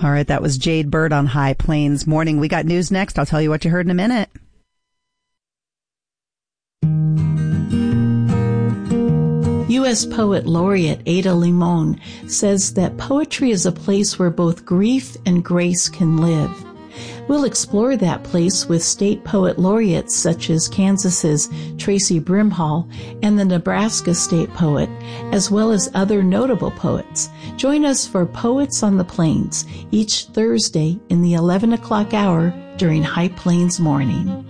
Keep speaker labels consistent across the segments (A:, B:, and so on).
A: All right, that was Jade Bird on High Plains Morning. We got news next. I'll tell you what you heard in a minute.
B: U.S. Poet Laureate Ada Limon says that poetry is a place where both grief and grace can live. We'll explore that place with state poet laureates such as Kansas's Tracy Brimhall and the Nebraska state poet, as well as other notable poets. Join us for Poets on the Plains each Thursday in the 11 o'clock hour during High Plains Morning.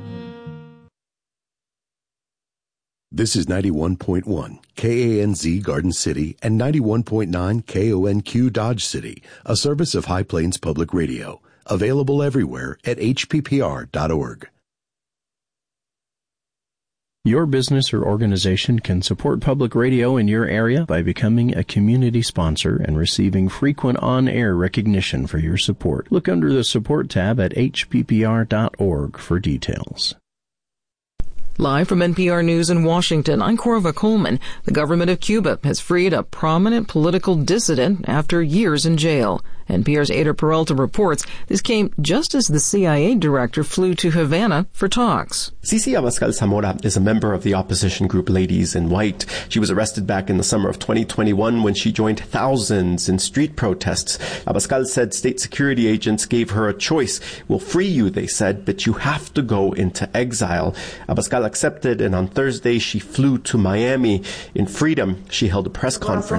C: This is 91.1 KANZ Garden City and 91.9 KONQ Dodge City, a service of High Plains Public Radio. Available everywhere at hppr.org.
D: Your business or organization can support public radio in your area by becoming a community sponsor and receiving frequent on-air recognition for your support. Look under the Support tab at hppr.org for details.
E: Live from NPR News in Washington, I'm Corva Coleman. The government of Cuba has freed a prominent political dissident after years in jail. NPR's Ada Peralta reports this came just as the CIA director flew to Havana for talks.
F: Cici Abascal Zamora is a member of the opposition group Ladies in White. She was arrested back in the summer of 2021 when she joined thousands in street protests. Abascal said state security agents gave her a choice. We'll free you, they said, but you have to go into exile. Abascal accepted, and on Thursday she flew to Miami. In freedom, she held a press conference.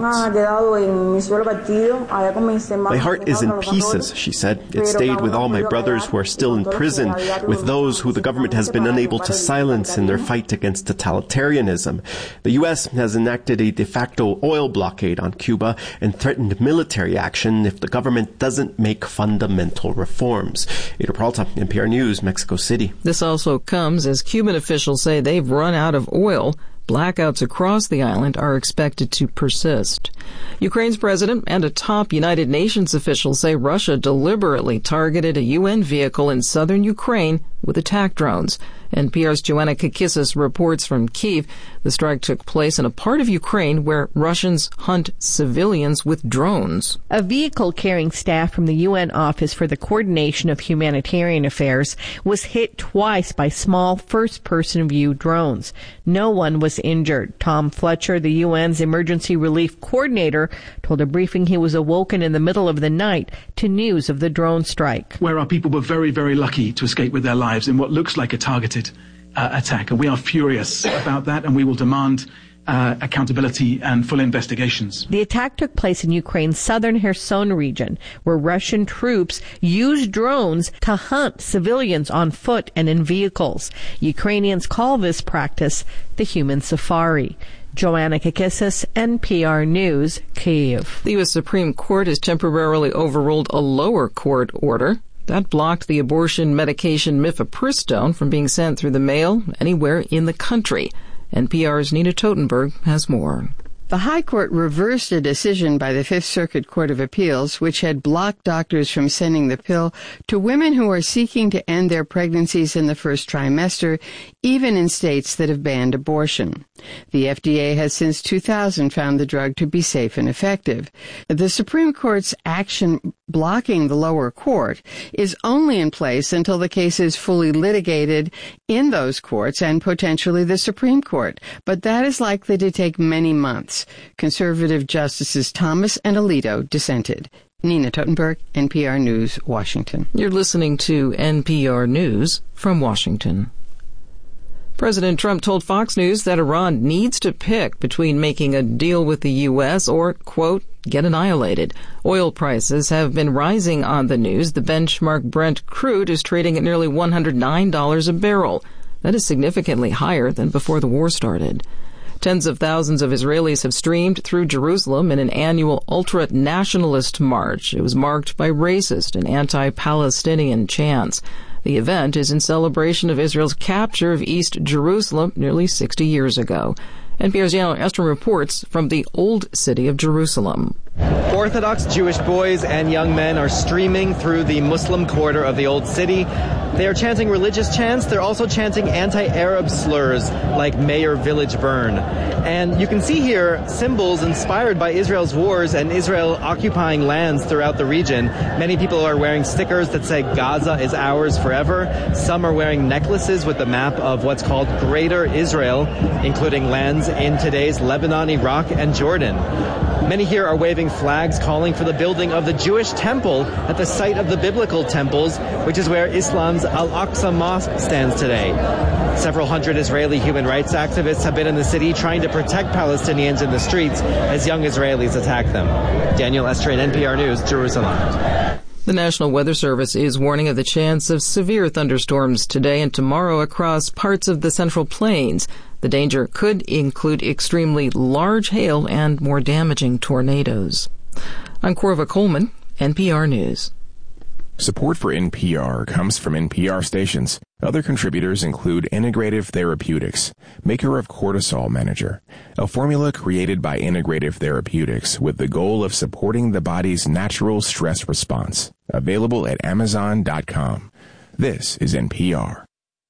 F: My heart is in pieces, she said. It stayed with all my brothers who are still in prison, with those who the government has been unable to silence in their fight against totalitarianism. The U.S. has enacted a de facto oil blockade on Cuba and threatened military action if the government doesn't make fundamental reforms. Ada Peralta, NPR News, Mexico City.
E: This also comes as Cuban officials say they've run out of oil. Blackouts across the island are expected to persist. Ukraine's president and a top United Nations official say Russia deliberately targeted a UN vehicle in southern Ukraine with attack drones. NPR's Joanna Kakissis reports from Kyiv. The strike took place in a part of Ukraine where Russians hunt civilians with drones.
G: A vehicle carrying staff from the UN Office for the Coordination of Humanitarian Affairs was hit twice by small first-person view drones. No one was injured. Tom Fletcher, the UN's emergency relief coordinator, told a briefing he was awoken in the middle of the night to news of the drone strike.
H: Where our people were very, very lucky to escape with their lives in what looks like a targeted attack. And we are furious about that, and we will demand accountability and full investigations.
G: The attack took place in Ukraine's southern Kherson region, where Russian troops used drones to hunt civilians on foot and in vehicles. Ukrainians call this practice the human safari. Joanna Kakissis, NPR News, Kyiv.
E: The U.S. Supreme Court has temporarily overruled a lower court order that blocked the abortion medication mifepristone from being sent through the mail anywhere in the country. NPR's Nina Totenberg has more.
I: The High Court reversed a decision by the Fifth Circuit Court of Appeals, which had blocked doctors from sending the pill to women who are seeking to end their pregnancies in the first trimester, even in states that have banned abortion. The FDA has since 2000 found the drug to be safe and effective. The Supreme Court's action blocking the lower court is only in place until the case is fully litigated in those courts and potentially the Supreme Court. But that is likely to take many months. Conservative Justices Thomas and Alito dissented. Nina Totenberg, NPR News, Washington.
E: You're listening to NPR News from Washington. President Trump told Fox News that Iran needs to pick between making a deal with the U.S. or, quote, get annihilated. Oil prices have been rising on the news. The benchmark Brent crude is trading at nearly $109 a barrel. That is significantly higher than before the war started. Tens of thousands of Israelis have streamed through Jerusalem in an annual ultra-nationalist march. It was marked by racist and anti-Palestinian chants. The event is in celebration of Israel's capture of East Jerusalem nearly 60 years ago. NPR's Yano Estrom reports from the Old City of Jerusalem.
J: Orthodox Jewish boys and young men are streaming through the Muslim quarter of the Old City. They are chanting religious chants. They're also chanting anti-Arab slurs like Mayor Village Burn. And you can see here symbols inspired by Israel's wars and Israel occupying lands throughout the region. Many people are wearing stickers that say Gaza is ours forever. Some are wearing necklaces with the map of what's called Greater Israel, including lands in today's Lebanon, Iraq, and Jordan. Many here are waving flags calling for the building of the Jewish temple at the site of the biblical temples, which is where Islam's Al-Aqsa Mosque stands today. Several hundred Israeli human rights activists have been in the city trying to protect Palestinians in the streets as young Israelis attack them. Daniel Estrin, NPR News, Jerusalem.
E: The National Weather Service is warning of the chance of severe thunderstorms today and tomorrow across parts of the Central Plains. The danger could include extremely large hail and more damaging tornadoes. I'm Corva Coleman, NPR News.
K: Support for NPR comes from NPR stations. Other contributors include Integrative Therapeutics, maker of Cortisol Manager, a formula created by Integrative Therapeutics with the goal of supporting the body's natural stress response. Available at Amazon.com. This is NPR.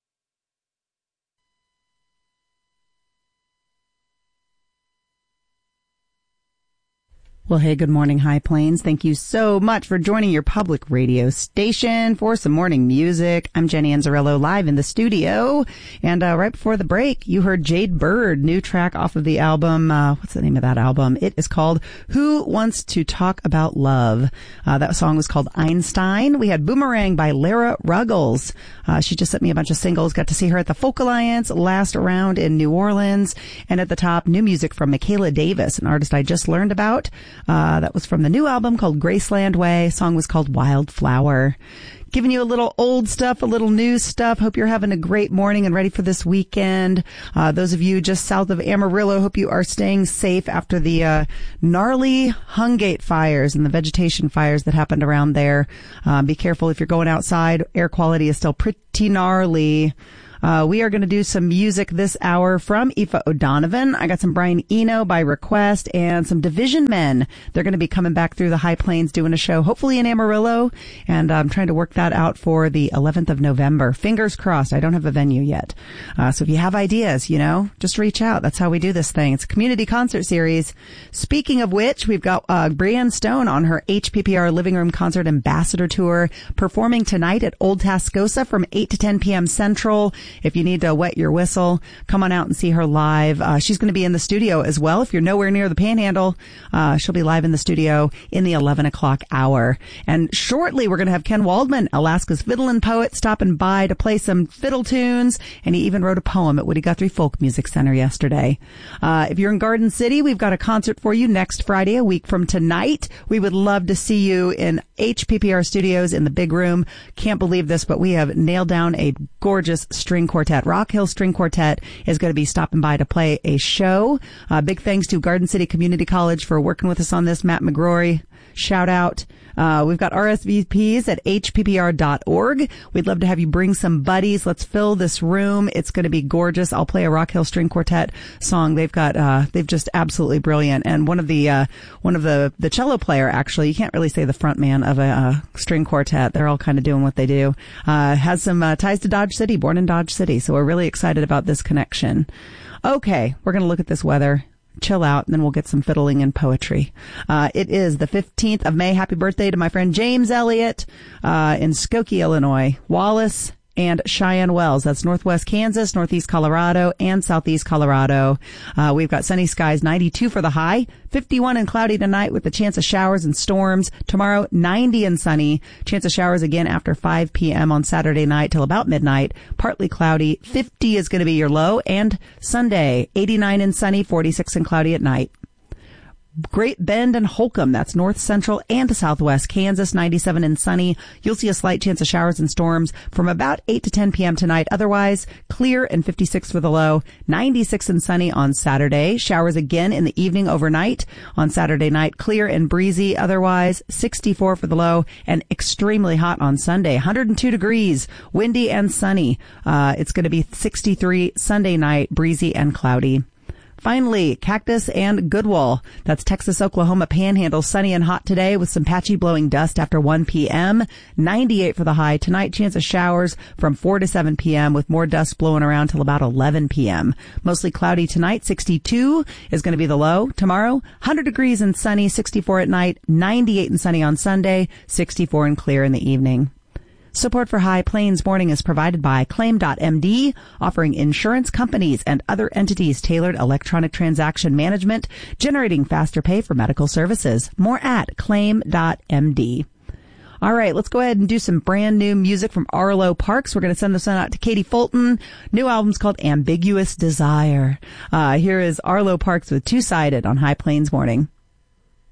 A: Well, hey, good morning, High Plains. Thank you so much for joining your public radio station for some morning music. I'm Jenny Anzarello live in the studio. And right before the break, you heard Jade Bird, new track off of the album. What's the name of that album? It is called Who Wants to Talk About Love? That song was called Einstein. We had Boomerang by Lara Ruggles. She just sent me a bunch of singles. Got to see her at the Folk Alliance last round in New Orleans. And at the top, new music from Michaela Davis, an artist I just learned about. That was from the new album called Graceland Way. Song was called Wildflower. Giving you a little old stuff, a little new stuff. Hope you're having a great morning and ready for this weekend. Those of you just south of Amarillo, hope you are staying safe after the gnarly Hungate fires and the vegetation fires that happened around there. Be careful if you're going outside. Air quality is still pretty gnarly. We are going to do some music this hour from Aoife O'Donovan. I got some Brian Eno by request and some Division Men. They're going to be coming back through the High Plains doing a show, hopefully in Amarillo. And I'm trying to work that out for the 11th of November. Fingers crossed. I don't have a venue yet. So if you have ideas, just reach out. That's how we do this thing. It's a community concert series. Speaking of which, we've got Brianne Stone on her HPPR Living Room Concert Ambassador Tour performing tonight at Old Tascosa from 8 to 10 p.m. Central. If you need to wet your whistle, come on out and see her live. She's going to be in the studio as well. If you're nowhere near the Panhandle, she'll be live in the studio in the 11 o'clock hour. And shortly, we're going to have Ken Waldman, Alaska's fiddlin' poet, stopping by to play some fiddle tunes. And he even wrote a poem at Woody Guthrie Folk Music Center yesterday. If you're in Garden City, we've got a concert for you next Friday, a week from tonight. We would love to see you in HPPR Studios in the big room. Can't believe this, but we have nailed down a gorgeous string quartet. Rock Hill String Quartet is going to be stopping by to play a show. Big thanks to Garden City Community College for working with us on this. Matt McGrory, shout out. We've got RSVPs at hppr.org. We'd love to have you bring some buddies. Let's fill this room. It's going to be gorgeous. I'll play a Rock Hill String Quartet song. They've just absolutely brilliant. And one of the cello player, actually, you can't really say the front man of a string quartet. They're all kind of doing what they do. Has some ties to Dodge City, born in Dodge City. So we're really excited about this connection. Okay, we're going to look at this weather. Chill out, and then we'll get some fiddling and poetry. It is the 15th of May. Happy birthday to my friend James Elliott in Skokie, Illinois. Wallace and Cheyenne Wells. That's northwest Kansas, northeast Colorado, and southeast Colorado. We've got sunny skies, 92 for the high, 51 and cloudy tonight with the chance of showers and storms. Tomorrow, 90 and sunny. Chance of showers again after 5 p.m. on Saturday night till about midnight. Partly cloudy. 50 is going to be your low. And Sunday, 89 and sunny, 46 and cloudy at night. Great Bend and Holcomb, that's north central and southwest Kansas, 97 and sunny. You'll see a slight chance of showers and storms from about 8 to 10 p.m. tonight. Otherwise, clear and 56 for the low, 96 and sunny on Saturday. Showers again in the evening overnight. On Saturday night, clear and breezy. Otherwise, 64 for the low and extremely hot on Sunday. 102 degrees, windy and sunny. It's going to be 63 Sunday night, breezy and cloudy. Finally, Cactus and Goodwill. That's Texas, Oklahoma Panhandle. Sunny and hot today with some patchy blowing dust after 1 p.m. 98 for the high. Tonight, chance of showers from 4 to 7 p.m. with more dust blowing around till about 11 p.m. Mostly cloudy tonight. 62 is going to be the low. Tomorrow, 100 degrees and sunny. 64 at night. 98 and sunny on Sunday. 64 and clear in the evening. Support for High Plains Morning is provided by Claim.md, offering insurance companies and other entities tailored electronic transaction management, generating faster pay for medical services. More at Claim.md. All right, let's go ahead and do some brand new music from Arlo Parks. We're going to send this one out to Katie Fulton. New album's called Ambiguous Desire. Here is Arlo Parks with Two-Sided on High Plains Morning.